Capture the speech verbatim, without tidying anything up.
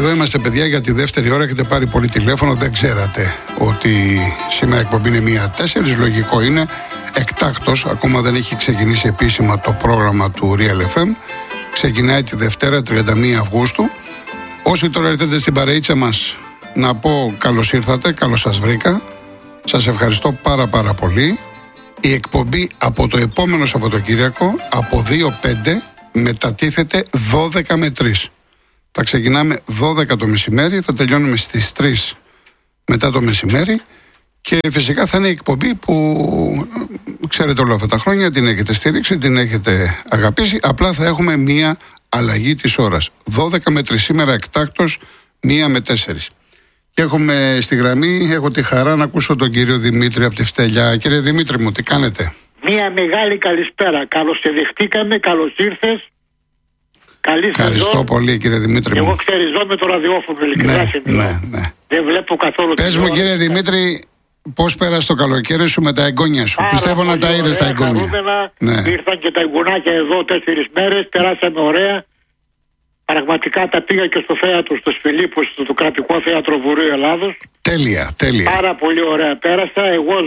Εδώ είμαστε, παιδιά, για τη δεύτερη ώρα. Έχετε πάρει πολύ τηλέφωνο. Δεν ξέρατε ότι σήμερα η εκπομπή είναι μία τέσσερις. Λογικό είναι. Εκτάκτος, ακόμα δεν έχει ξεκινήσει επίσημα το πρόγραμμα του Real εφ εμ. Ξεκινάει τη Δευτέρα, τριάντα μία Αυγούστου. Όσοι τώρα έρθετε στην παρεΐτσα μας, να πω καλώς ήρθατε, καλώς σας βρήκα. Σας ευχαριστώ πάρα πάρα πολύ. Η εκπομπή από το επόμενο Σαββατοκύριακο, από δύο πέντε, μετατίθεται δώδεκα με τρεις. Θα ξεκινάμε δώδεκα το μεσημέρι, θα τελειώνουμε στις τρεις μετά το μεσημέρι. Και φυσικά θα είναι η εκπομπή που ξέρετε όλα αυτά τα χρόνια, την έχετε στηρίξει, την έχετε αγαπήσει. Απλά θα έχουμε μία αλλαγή της ώρας. δώδεκα με τρεις σήμερα, εκτάκτος, μία με τέσσερις. Και έχουμε στη γραμμή, έχω τη χαρά να ακούσω τον κύριο Δημήτρη από τη Φτελιά. Κύριε Δημήτρη μου, τι κάνετε? Μία μεγάλη καλησπέρα. Καλώς σε δεχτήκαμε, καλώς ήρθες. Καλή Ευχαριστώ σεζόν. πολύ, κύριε Δημήτρη μου. Εγώ ξεριζώ με το ραδιόφωνο, ειλικρινά. Ναι, σε μιλώ. ναι, ναι. Δεν βλέπω καθόλου. Πες μου, κύριε Δημήτρη, πώς πέρασε το καλοκαίρι σου με τα εγγόνια σου? Άρα, Πιστεύω να τα είδες τα εγγόνια. Χαρούμενα. Ναι. Ήρθαν και τα εγγονάκια εδώ τέσσερις μέρες, περάσαμε ωραία. Πραγματικά τα πήγα και στο θέατρο, στους Φιλίππους, στο κρατικό θέατρο Βορείου Ελλάδος. Τέλεια, τέλεια. Πάρα πολύ ωραία πέρασα. Εγώ